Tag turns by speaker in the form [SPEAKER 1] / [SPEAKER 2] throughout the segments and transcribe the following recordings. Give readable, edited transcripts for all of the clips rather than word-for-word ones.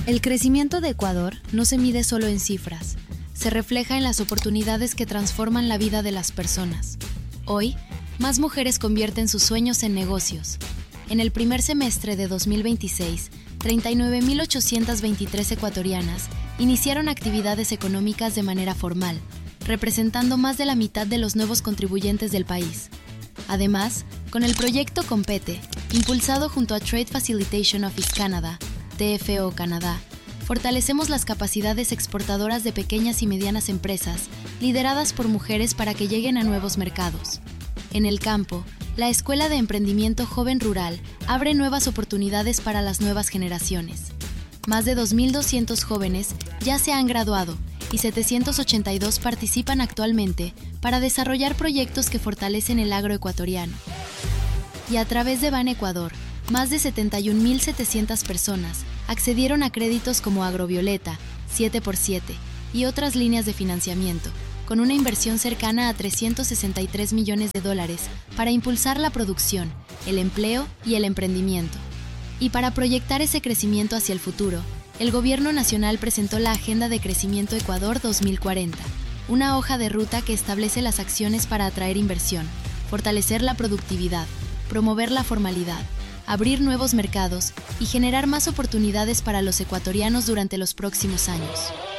[SPEAKER 1] El crecimiento de Ecuador no se mide solo en cifras, se refleja en las oportunidades que transforman la vida de las personas. Hoy, más mujeres convierten sus sueños en negocios. En el primer semestre de 2026, 39.823 ecuatorianas iniciaron actividades económicas de manera formal, representando más de la mitad de los nuevos contribuyentes del país. Además, con el proyecto Compete, impulsado junto a Trade Facilitation Office Canada, TFO Canadá, fortalecemos las capacidades exportadoras de pequeñas y medianas empresas, lideradas por mujeres para que lleguen a nuevos mercados. En el campo, la Escuela de Emprendimiento Joven Rural abre nuevas oportunidades para las nuevas generaciones. Más de 2.200 jóvenes ya se han graduado y 782 participan actualmente para desarrollar proyectos que fortalecen el agroecuatoriano. Y a través de Ban Ecuador, más de 71.700 personas accedieron a créditos como Agrovioleta, 7x7 y otras líneas de financiamiento, con una inversión cercana a $363 millones para impulsar la producción, el empleo y el emprendimiento. Y para proyectar ese crecimiento hacia el futuro, el Gobierno Nacional presentó la Agenda de Crecimiento Ecuador 2040, una hoja de ruta que establece las acciones para atraer inversión, fortalecer la productividad, promover la formalidad, abrir nuevos mercados y generar más oportunidades para los ecuatorianos durante los próximos años.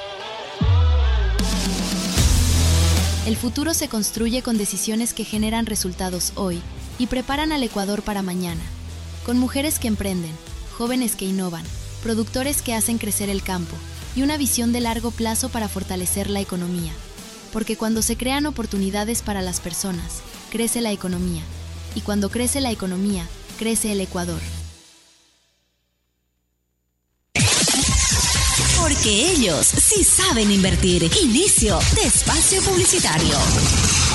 [SPEAKER 1] El futuro se construye con decisiones que generan resultados hoy y preparan al Ecuador para mañana, con mujeres que emprenden, jóvenes que innovan, productores que hacen crecer el campo y una visión de largo plazo para fortalecer la economía. Porque cuando se crean oportunidades para las personas, crece la economía. Y cuando crece la economía, crece el Ecuador.
[SPEAKER 2] Porque ellos sí saben invertir. Inicio de espacio publicitario.